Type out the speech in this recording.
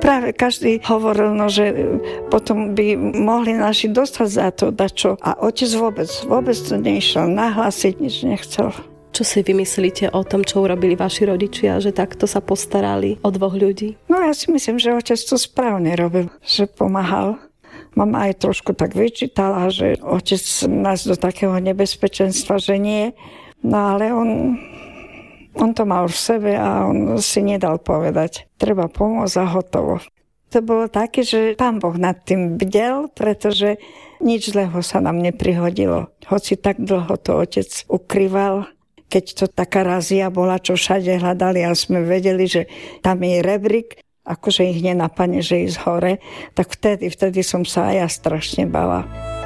Práve každý hovoril, no, že potom by mohli naši dostať za to dačo. A otec vôbec to nešiel nahlásiť, nič nechcel. Čo si vymyslíte o tom, čo urobili vaši rodičia, že takto sa postarali o dvoch ľudí? No ja si myslím, že otec to správne robil, že pomáhal. Mama aj trošku tak vyčítala, že otec nás do takého nebezpečenstva, že nie. No ale on to mal v sebe a on si nedal povedať. Treba pomôcť a hotovo. To bolo také, že Pán Boh nad tým bdel, pretože nič zlého sa nám neprihodilo. Hoci tak dlho to otec ukrýval, keď to taká razia bola, čo všade hľadali a sme vedeli, že tam je rebrík, akože ich nenapadne, že ísť hore, tak vtedy som sa aj ja strašne bala.